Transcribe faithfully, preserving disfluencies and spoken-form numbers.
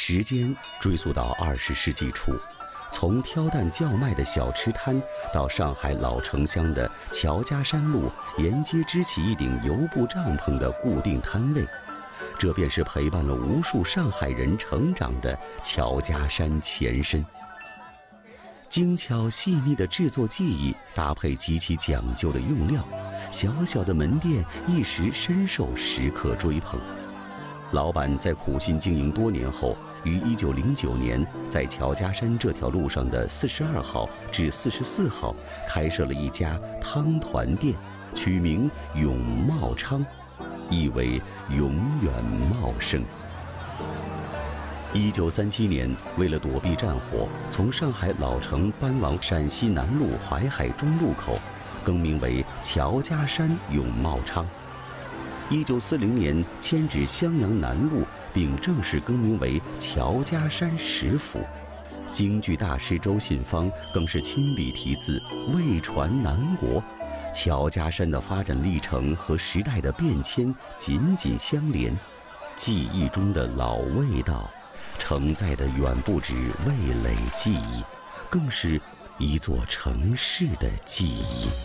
时间追溯到二十世纪初，从挑担叫卖的小吃摊，到上海老城乡的乔家山路沿街支起一顶油布帐篷的固定摊位，这便是陪伴了无数上海人成长的乔家山前身。精巧细腻的制作技艺搭配极其讲究的用料，小小的门店一时深受食客追捧。老板在苦心经营多年后，于一九零九年在乔家山这条路上的四十二号至四十四号开设了一家汤团店，取名永茂昌，意为永远茂盛。一九三七年，为了躲避战火，从上海老城搬往陕西南路淮海中路口，更名为乔家山永茂昌。一九四零年迁至襄阳南路，并正式更名为乔家山食府。京剧大师周信芳更是亲笔题字“魏传南国”。乔家山的发展历程和时代的变迁紧紧相连，记忆中的老味道，承载的远不止味蕾记忆，更是一座城市的记忆。